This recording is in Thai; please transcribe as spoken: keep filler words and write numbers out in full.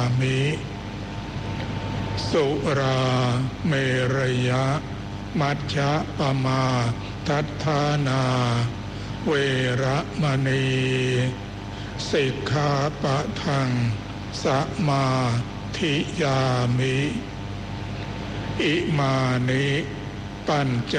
มิสุราเมรยะมัชฌะปมาทัฏฐานาเวระมณีสิกขาปะทังสมาธิยามิอิมานิปัญจ